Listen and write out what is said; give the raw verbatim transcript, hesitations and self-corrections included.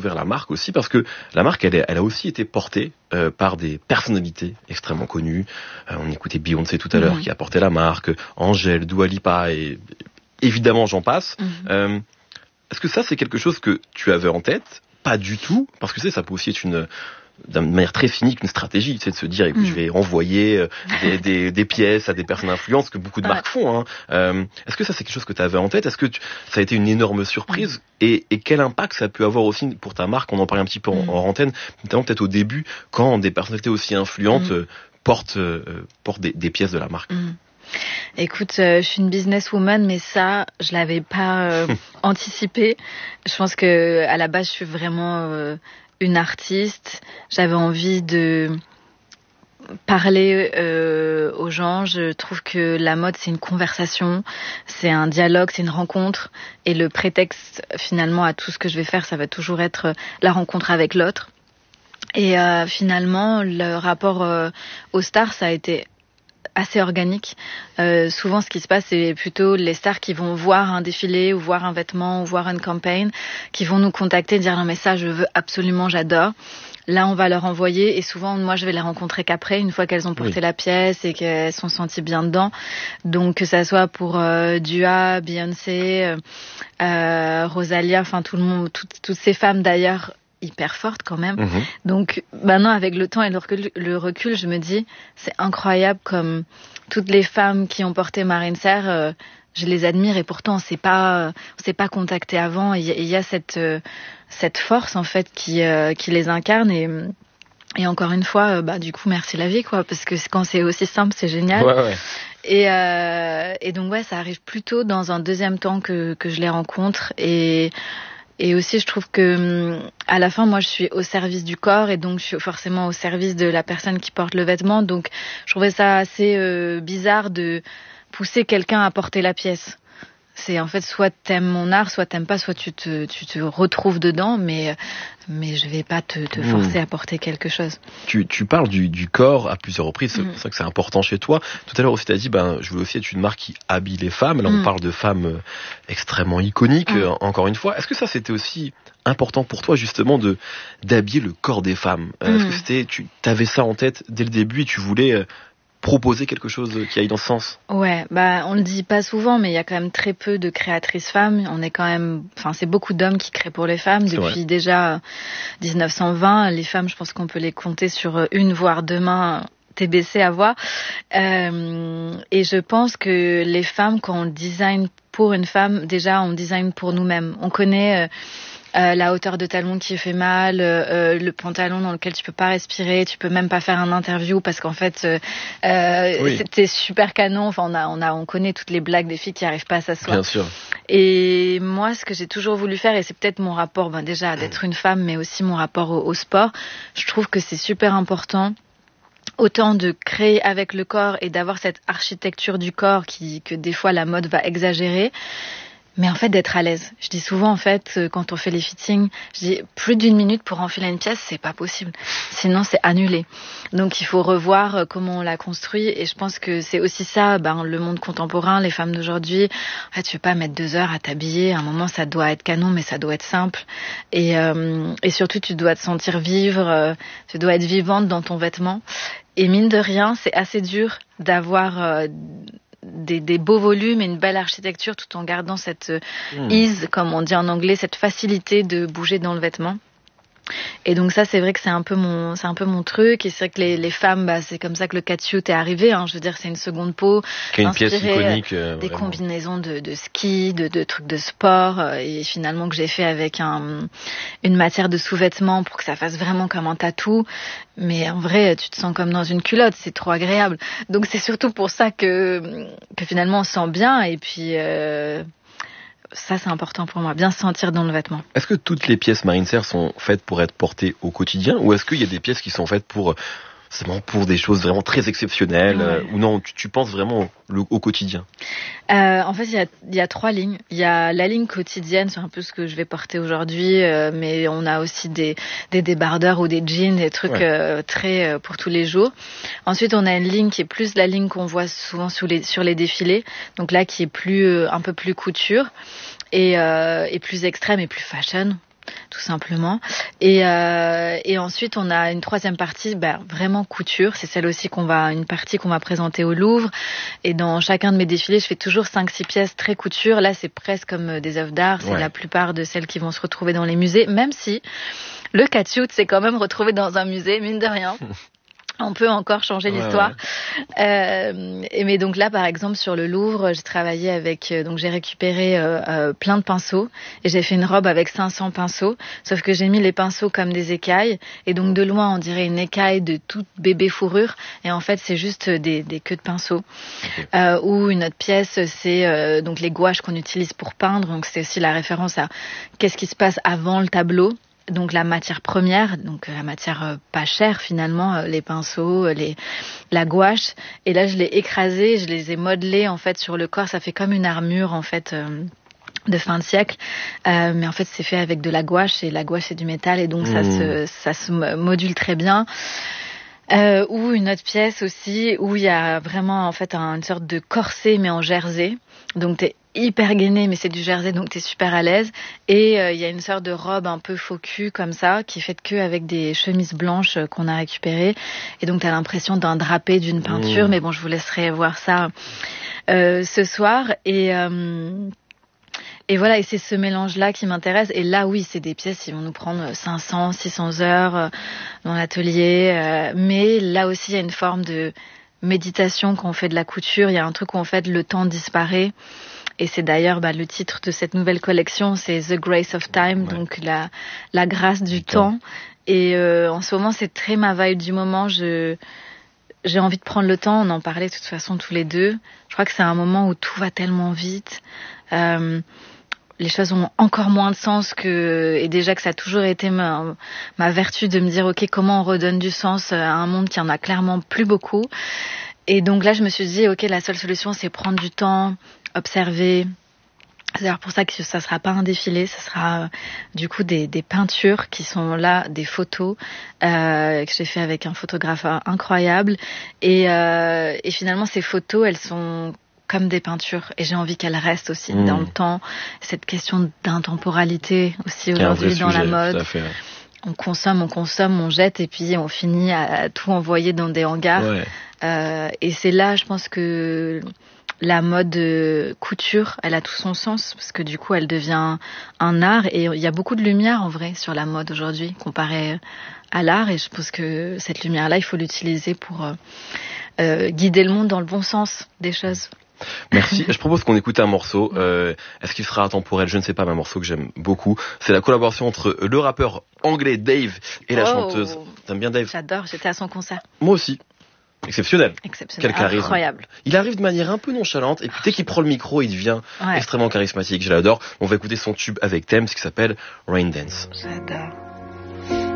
découvert la marque aussi parce que la marque, elle, est, elle a aussi été portée euh, par des personnalités extrêmement connues. Euh, on écoutait Beyoncé tout à l'heure Mhm. qui a porté la marque, Angèle, Dua Lipa et évidemment j'en passe. Mhm. Euh, est-ce que ça c'est quelque chose que tu avais en tête? Pas du tout, parce que tu sais, ça peut aussi être une d'une manière très cynique, une stratégie, c'est de se dire, écoute, Mm. je vais envoyer euh, des, des, des pièces à des personnes influentes, ce que beaucoup de Ouais. marques font. Hein. Euh, est-ce que ça, c'est quelque chose que tu avais en tête? Est-ce que tu, ça a été une énorme surprise? Mm. et, et quel impact ça peut avoir aussi pour ta marque? On en parlait un petit peu en, Mm. en antenne, notamment peut-être au début, quand des personnalités aussi influentes Mm. euh, portent, euh, portent des, des pièces de la marque. Mm. Écoute, euh, je suis une businesswoman, mais ça, je l'avais pas euh, anticipé. Je pense que à la base, je suis vraiment euh, une artiste. J'avais envie de parler euh, aux gens. Je trouve que la mode, c'est une conversation, c'est un dialogue, c'est une rencontre. Et le prétexte, finalement, à tout ce que je vais faire, ça va toujours être la rencontre avec l'autre. Et euh, finalement, le rapport euh, aux stars, ça a été assez organique. Euh, souvent, ce qui se passe, c'est plutôt les stars qui vont voir un défilé ou voir un vêtement ou voir une campagne, qui vont nous contacter, dire non mais ça, je veux absolument, j'adore. Là, on va leur envoyer et souvent, moi, je vais les rencontrer qu'après, une fois qu'elles ont porté Oui. la pièce et qu'elles sont senties bien dedans. Donc, que ça soit pour euh, Dua, Beyoncé, euh, euh, Rosalia, enfin tout le monde, toutes, toutes ces femmes d'ailleurs hyper fortes quand même. Mmh. Donc maintenant, avec le temps et le recul, le recul, je me dis, c'est incroyable comme toutes les femmes qui ont porté Marine Serre, euh, je les admire et pourtant on s'est pas, on s'est pas contacté avant. Il y, il y a cette euh, cette force en fait qui euh, qui les incarne et et encore une fois, euh, bah du coup merci la vie quoi, parce que quand c'est aussi simple, c'est génial. Ouais, ouais. Et euh, et donc ouais, ça arrive plutôt dans un deuxième temps que que je les rencontre et Et aussi, je trouve que à la fin, moi, je suis au service du corps et donc je suis forcément au service de la personne qui porte le vêtement. Donc, je trouvais ça assez euh, bizarre de pousser quelqu'un à porter la pièce. C'est en fait soit t'aimes mon art, soit t'aimes pas, soit tu te tu te retrouves dedans, mais mais je vais pas te, te forcer mmh. à porter quelque chose. Tu, tu parles du, du corps à plusieurs reprises, c'est Mmh. pour ça que c'est important chez toi. Tout à l'heure aussi, tu as dit, ben, je voulais aussi être une marque qui habille les femmes. Là, on Mmh. parle de femmes euh, extrêmement iconiques, Mmh. euh, encore une fois. Est-ce que ça, c'était aussi important pour toi, justement, de d'habiller le corps des femmes? euh, Mmh. Est-ce que c'était, tu avais ça en tête dès le début et tu voulais euh, proposer quelque chose qui aille dans ce sens? Ouais, bah on le dit pas souvent, mais il y a quand même très peu de créatrices femmes. On est quand même, enfin c'est beaucoup d'hommes qui créent pour les femmes C'est depuis vrai. déjà dix-neuf cent vingt. Les femmes, je pense qu'on peut les compter sur une voire deux mains. T B C à voir. Euh, et je pense que les femmes, quand on design pour une femme, déjà on design pour nous-mêmes. On connaît euh, Euh, la hauteur de talon qui fait mal, euh, le pantalon dans lequel tu peux pas respirer, tu peux même pas faire un interview parce qu'en fait euh, euh, Oui. c'était super canon. Enfin, on a, on a, on connaît toutes les blagues des filles qui arrivent pas à s'asseoir. Bien sûr. Et moi, ce que j'ai toujours voulu faire, et c'est peut-être mon rapport, ben déjà d'être une femme, mais aussi mon rapport au, au sport. Je trouve que c'est super important. Autant de créer avec le corps et d'avoir cette architecture du corps qui, que des fois la mode va exagérer. Mais en fait, d'être à l'aise. Je dis souvent, en fait, quand on fait les fittings, je dis plus d'une minute pour enfiler une pièce, c'est pas possible. Sinon, c'est annulé. Donc, il faut revoir comment on la construit. Et je pense que c'est aussi ça, ben, le monde contemporain, les femmes d'aujourd'hui. Ah, tu veux pas mettre deux heures à t'habiller. À un moment, ça doit être canon, mais ça doit être simple. Et, euh, et surtout, tu dois te sentir vivre. Euh, tu dois être vivante dans ton vêtement. Et mine de rien, c'est assez dur d'avoir euh, Des, des beaux volumes et une belle architecture tout en gardant cette mmh. ease, comme on dit en anglais, cette facilité de bouger dans le vêtement. Et donc ça, c'est vrai que c'est un peu mon, c'est un peu mon truc. Et c'est vrai que les, les femmes, bah, c'est comme ça que le catsuit est arrivé. Hein. Je veux dire, c'est une seconde peau, qui est une pièce iconique, euh, des vraiment. combinaisons de, de ski, de, de trucs de sport, euh, et finalement que j'ai fait avec un, une matière de sous-vêtement pour que ça fasse vraiment comme un tatou. Mais en vrai, tu te sens comme dans une culotte, c'est trop agréable. Donc c'est surtout pour ça que que finalement on se sent bien. Et puis euh, ça, c'est important pour moi, bien se sentir dans le vêtement. Est-ce que toutes les pièces Marine Serre sont faites pour être portées au quotidien, ou est-ce qu'il y a des pièces qui sont faites pour, c'est vraiment pour des choses vraiment très exceptionnelles, ouais. euh, ou non, tu, tu penses vraiment au, au quotidien? euh, En fait, il y a, il y a trois lignes. Il y a la ligne quotidienne, c'est un peu ce que je vais porter aujourd'hui, euh, mais on a aussi des, des débardeurs ou des jeans, des trucs ouais. euh, très euh, pour tous les jours. Ensuite, on a une ligne qui est plus la ligne qu'on voit souvent sur les, sur les défilés, donc là qui est plus euh, un peu plus couture et, euh, et plus extrême et plus fashion. tout simplement. Et, euh, et ensuite, on a une troisième partie, ben, vraiment couture. C'est celle aussi qu'on va, une partie qu'on va présenter au Louvre. Et dans chacun de mes défilés, je fais toujours cinq six pièces très couture. Là, c'est presque comme des œuvres d'art. C'est ouais. la plupart de celles qui vont se retrouver dans les musées, même si le catsuit s'est quand même retrouvé dans un musée, mine de rien. On peut encore changer ouais, l'histoire. Ouais. Euh, et mais donc là, par exemple, sur le Louvre, j'ai travaillé avec, donc j'ai récupéré euh, euh, plein de pinceaux et j'ai fait une robe avec cinq cents pinceaux. Sauf que j'ai mis les pinceaux comme des écailles et donc de loin, on dirait une écaille de toute bébé fourrure et en fait, c'est juste des, des queues de pinceaux. Okay. Euh, ou une autre pièce, c'est euh, donc les gouaches qu'on utilise pour peindre. Donc c'est aussi la référence à qu'est-ce qui se passe avant le tableau. Donc la matière première, donc la matière euh, pas chère finalement, euh, les pinceaux, euh, les la gouache. Et là je l'ai écrasé, je les ai modelés en fait sur le corps. Ça fait comme une armure en fait euh, de fin de siècle, euh, mais en fait c'est fait avec de la gouache et la gouache c'est du métal et donc mmh. ça se ça se module très bien. Euh, ou une autre pièce aussi où il y a vraiment en fait un, une sorte de corset mais en jersey. Donc t'es hyper gainé mais c'est du jersey donc t'es super à l'aise et il euh, y a une sorte de robe un peu faux cul comme ça qui est faite que avec des chemises blanches euh, qu'on a récupérées et donc t'as l'impression d'un drapé d'une peinture mmh. mais bon je vous laisserai voir ça euh, ce soir et euh, Et voilà, et c'est ce mélange-là qui m'intéresse. Et là, oui, c'est des pièces qui vont nous prendre cinq cents, six cents heures euh, dans l'atelier. Euh, mais là aussi, il y a une forme de méditation quand on fait de la couture. Il y a un truc où en fait le temps disparaît. Et c'est d'ailleurs bah, le titre de cette nouvelle collection, c'est The Grace of Time, ouais. donc la, la grâce du, du temps. temps. Et euh, en ce moment, c'est très ma vibe du moment. Je... J'ai envie de prendre le temps, on en parlait de toute façon tous les deux. Je crois que c'est un moment où tout va tellement vite. Euh, les choses ont encore moins de sens que, et déjà que ça a toujours été ma, ma vertu de me dire, ok, comment on redonne du sens à un monde qui en a clairement plus beaucoup. Et donc là, je me suis dit, ok, la seule solution, c'est prendre du temps, observer. C'est d'ailleurs pour ça que ça sera pas un défilé, ça sera euh, du coup des, des peintures qui sont là, des photos euh, que j'ai fait avec un photographe incroyable. Et, euh, et finalement, ces photos, elles sont comme des peintures et j'ai envie qu'elles restent aussi mmh. dans le temps. Cette question d'intemporalité aussi aujourd'hui dans sujet, la mode. Fait, ouais. On consomme, on consomme, on jette et puis on finit à, à tout envoyer dans des hangars. Ouais. Euh, et c'est là, je pense que la mode couture, elle a tout son sens parce que du coup, elle devient un art et il y a beaucoup de lumière en vrai sur la mode aujourd'hui comparé à l'art et je pense que cette lumière-là, il faut l'utiliser pour euh, euh, guider le monde dans le bon sens des choses. Merci. Je propose qu'on écoute un morceau. Euh, est-ce qu'il sera intemporel ? Je ne sais pas, mais un morceau que j'aime beaucoup. C'est la collaboration entre le rappeur anglais Dave et la oh, chanteuse. T'aimes bien Dave ? J'adore, j'étais à son concert. Moi aussi. Exceptionnel. Exceptionnel. Quel charisme. Incroyable. Il arrive de manière un peu nonchalante et puis dès qu'il prend le micro, il devient ouais. extrêmement charismatique. Je l'adore. On va écouter son tube avec Thames qui s'appelle Rain Dance. J'adore.